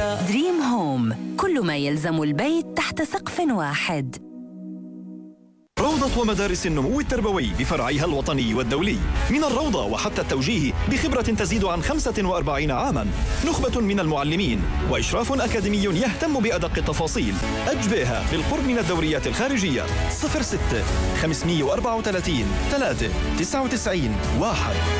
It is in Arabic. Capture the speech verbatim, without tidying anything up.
دريم هوم، كل ما يلزم البيت تحت سقف واحد. روضة ومدارس النمو التربوي بفرعيها الوطني والدولي، من الروضة وحتى التوجيه بخبرة تزيد عن خمسة وأربعين عاماً، نخبة من المعلمين وإشراف أكاديمي يهتم بأدق التفاصيل. أجبيها بالقرب من الدوريات الخارجية. صفر ستة خمسمئة وأربعة وثلاثين ثلاثة تسعة وتسعين واحد.